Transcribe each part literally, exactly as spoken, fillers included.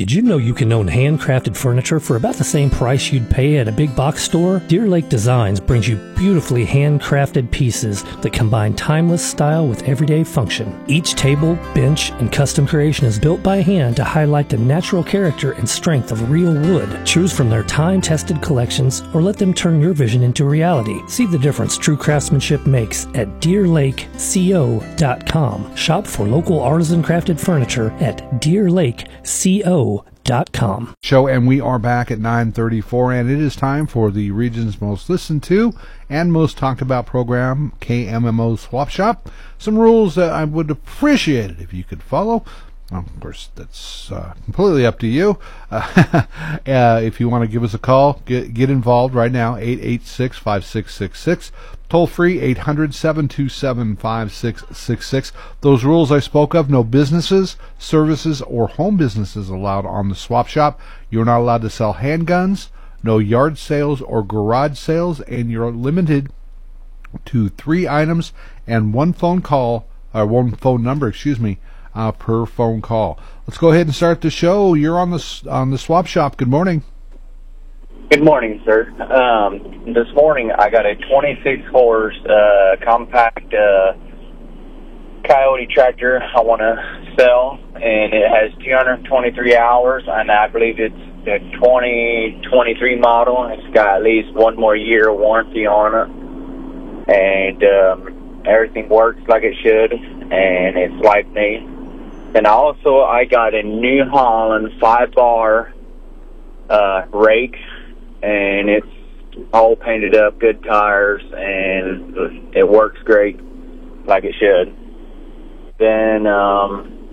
Did you know you can own handcrafted furniture for about the same price you'd pay at a big box store? Deer Lake Designs brings you beautifully handcrafted pieces that combine timeless style with everyday function. Each table, bench, and custom creation is built by hand to highlight the natural character and strength of real wood. Choose from their time-tested collections or let them turn your vision into reality. See the difference true craftsmanship makes at deer lake co dot com. Shop for local artisan crafted furniture at deer lake co dot com. Show, and we are back at nine thirty-four, and it is time for the region's most listened to and most talked about program, K M M O Swap Shop. Some rules that I would appreciate it if you could follow. Well, of course, that's uh, completely up to you. Uh, uh, if you want to give us a call, get get involved right now, eight eight six, five six six six. Toll free, eight hundred, seven two seven, five six six six. Those rules I spoke of, no businesses, services, or home businesses allowed on the swap shop. You're not allowed to sell handguns, no yard sales or garage sales, and you're limited to three items and one phone call, or one phone number, excuse me, uh, per phone call. Let's go ahead and start the show. You're on the, on the swap shop. Good morning. Good morning, sir. Um, this morning I got a twenty-six horse uh, compact uh, Coyote tractor I want to sell, and it has two hundred twenty-three hours, and I believe it's the twenty twenty-three model. It's got at least one more year warranty on it, and um, everything works like it should, and it's like new. And also I got a New Holland five bar uh, rake, and it's all painted up, good tires, and it works great like it should. Then um,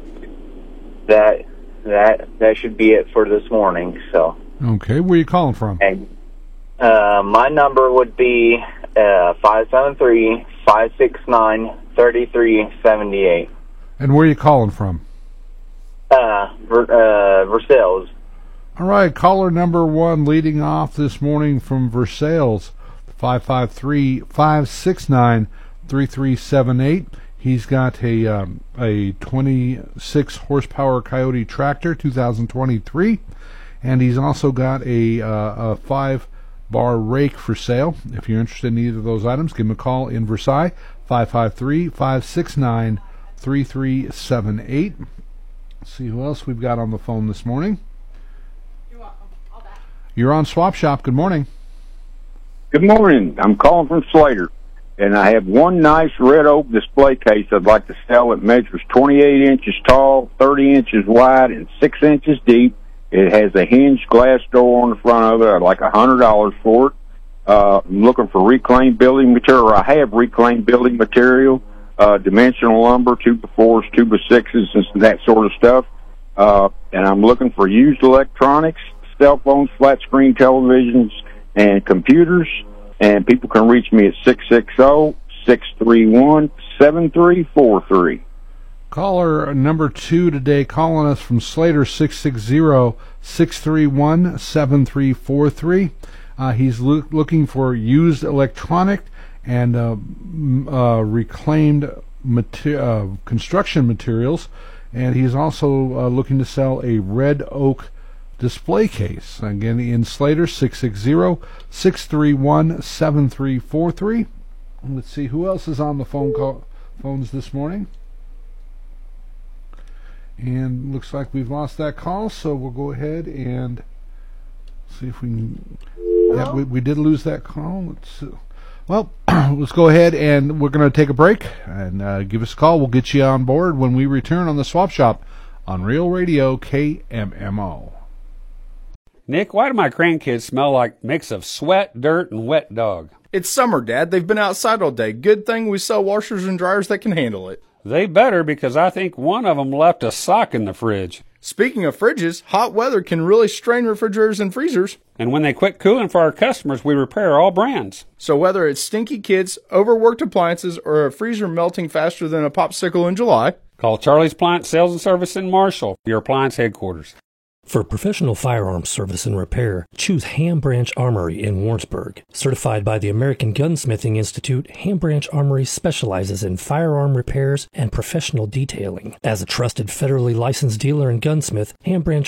that that that should be it for this morning. So okay, where are you calling from? And uh, my number would be uh, five seven three, five six nine, three three seven eight. And where are you calling from? Uh, Ver, uh, Versailles. All right, caller number one leading off this morning from Versailles, five five three, five six nine, three three seven eight. He's got a um, a twenty-six horsepower Coyote tractor, two thousand twenty-three, and he's also got a, uh, a five bar rake for sale. If you're interested in either of those items, give him a call in Versailles, five five three, five six nine, three three seven eight. Let's see who else we've got on the phone this morning. You're on Swap Shop. Good morning. Good morning. I'm calling from Slater, and I have one nice red oak display case I'd like to sell. It measures twenty-eight inches tall, thirty inches wide, and six inches deep. It has a hinged glass door on the front of it. I'd like one hundred dollars for it. Uh, I'm looking for reclaimed building material. I have reclaimed building material, uh, dimensional lumber, two by fours, two by sixes, and that sort of stuff. Uh, and I'm looking for used electronics, cell phones, flat screen televisions, and computers. And people can reach me at six six zero, six three one, seven three four three. Caller number two today calling us from Slater, six six zero, six three one, seven three four three. Uh, he's lo- looking for used electronic and uh, uh, reclaimed mater- uh, construction materials. And he's also uh, looking to sell a red oak display case. Again, in Slater, six six zero, six three one, seven three four three. Let's see who else is on the phone call phones this morning. And looks like we've lost that call, so we'll go ahead and see if we can. Yeah, we, we did lose that call. Let's uh, well, let's go ahead and we're going to take a break and uh, give us a call. We'll get you on board when we return on the Swap Shop on Real Radio K M M O. Nick, why do my grandkids smell like mix of sweat, dirt, and wet dog? It's summer, Dad. They've been outside all day. Good thing we sell washers and dryers that can handle it. They better, because I think one of them left a sock in the fridge. Speaking of fridges, hot weather can really strain refrigerators and freezers. And when they quit cooling for our customers, we repair all brands. So whether it's stinky kids, overworked appliances, or a freezer melting faster than a popsicle in July, call Charlie's Appliance Sales and Service in Marshall, your appliance headquarters. For professional firearms service and repair, choose Ham Branch Armory in Warrensburg. Certified by the American Gunsmithing Institute, Ham Branch Armory specializes in firearm repairs and professional detailing. As a trusted federally licensed dealer and gunsmith, Ham Branch